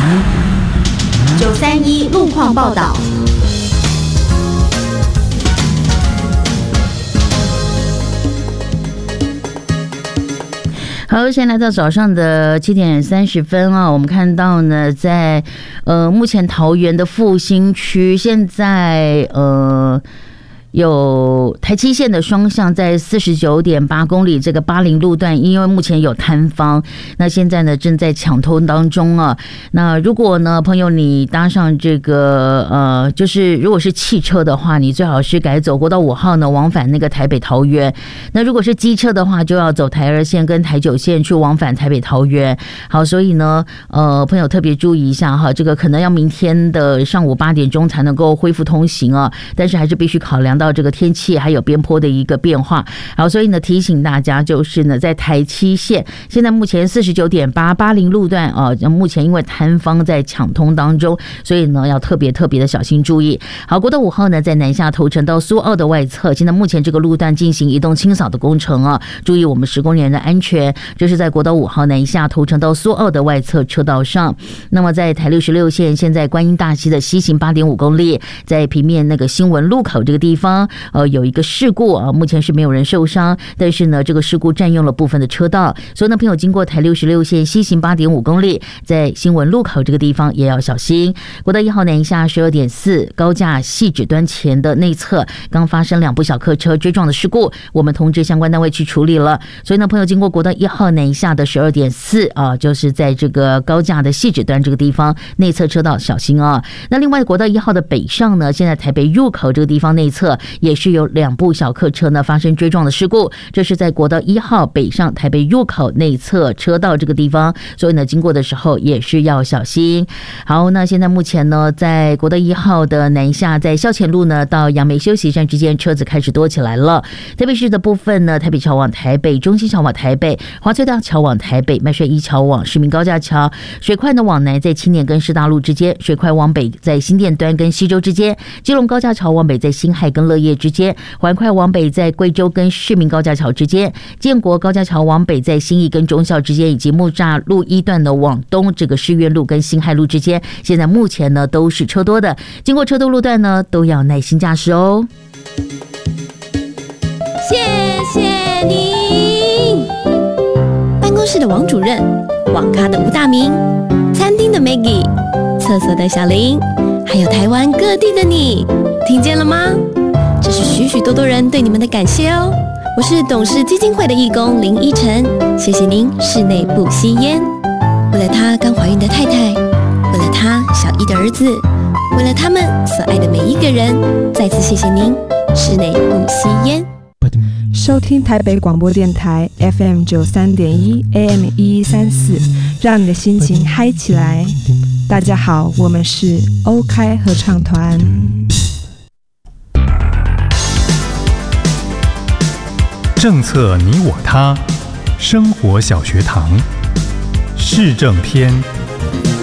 931路况报道。 好，现在来到早上的7点30分啊，我们看到呢，在目前桃园的复兴区，现在有台七线的双向在49.8公里这个80路段，因为目前有坍方，那现在呢正在抢通当中啊。那如果呢，朋友你搭上这个就是如果是汽车的话，你最好是改走国道5号呢，往返那个台北桃园。那如果是机车的话，就要走台2线跟台9线去往返台北桃园。好，所以呢，朋友特别注意一下哈，这个可能要明天的上午8点钟才能够恢复通行啊，但是还是必须考量到这个天气还有边坡的一个变化。好，所以呢提醒大家就是呢，在台七线现在目前49.880路段目前因为坍方在抢通当中，所以呢要特别的小心注意。好，国道5号呢在南下头城到苏澳的外侧，现在目前这个路段进行移动清扫的工程啊，注意我们10公里人的安全。这是在国道5号南下头城到苏澳的外侧车道上。那么在台66线，现在观音大溪的西行8.5公里，在平面那个新闻路口这个地方有一个事故啊，目前是没有人受伤，但是呢这个事故占用了部分的车道，所以呢朋友经过台66线西行8.5公里，在新闻路口这个地方也要小心。国道1号南下12.4高架汐止端前的内侧刚发生2部小客车追撞的事故，我们通知相关单位去处理了，所以呢朋友经过国道1号南下的12.4就是在这个高架的汐止端这个地方内侧车道小心啊。那另外国道1号的北上呢，现在台北入口这个地方内侧也是有2部小客车呢发生追撞的事故，这是在国道1号北上台北入口内侧车道这个地方，所以呢经过的时候也是要小心。好，那现在目前呢在国道1号的南下，在校前路呢到杨梅休息站之间车子开始多起来了。台北市的部分呢，台北桥往台北，中心桥往台北，华翠大桥往台北，麦帅一桥往市民高架桥，水快呢往南在青年跟师大路之间，水快往北在新店端跟西周之间，基隆高架桥往北在辛亥跟乐业之间，环快往北在贵州跟市民高架桥之间，建国高架桥往北在新义跟忠孝之间，以及木栅路1段的往东这个世院路跟辛亥路之间，现在目前呢都是车多的，经过车多路段呢都要耐心驾驶哦。 谢谢您，办公室的王主任，网咖的吴大明，餐厅的 Maggie， 厕所的小林，还有台湾各地的你，听见了吗？这是许许多多人对你们的感谢哦。我是董事基金会的义工林依晨，谢谢您室内不吸烟。为了他刚怀孕的太太，为了他小一的儿子，为了他们所爱的每一个人，再次谢谢您室内不吸烟。 收听台北广播电台 FM 93.1 AM 1134，让你的心情嗨起来。大家好，我们是欧开合唱团。 政策你我他，生活小学堂，市政篇。